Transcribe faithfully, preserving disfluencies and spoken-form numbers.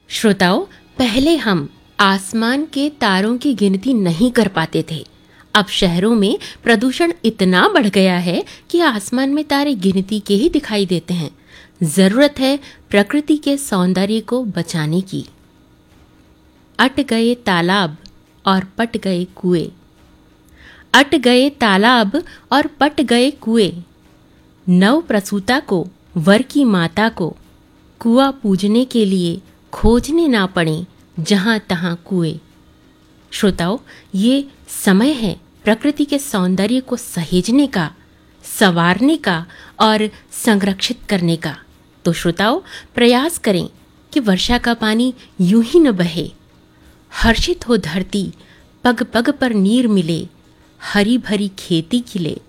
श्रोताओं, पहले हम आसमान के तारों की गिनती नहीं कर पाते थे। अब शहरों में प्रदूषण इतना बढ़ गया है कि आसमान में तारे गिनती के ही दिखाई देते हैं। जरूरत है प्रकृति के सौंदर्य को बचाने की। अट गए तालाब और पट गए कुएं। अट गए तालाब और पट गए कुएं। नव प्रसूता को, वर की माता को, कुआं पूजने के लिए खोजने ना पड़े जहां तहां कुएं। श्रोताओं, ये समय है प्रकृति के सौंदर्य को सहेजने का, संवारने का और संरक्षित करने का। तो श्रोताओं, प्रयास करें कि वर्षा का पानी यूं ही न बहे। हर्षित हो धरती, पग पग पर नीर मिले, हरी भरी खेती खिले।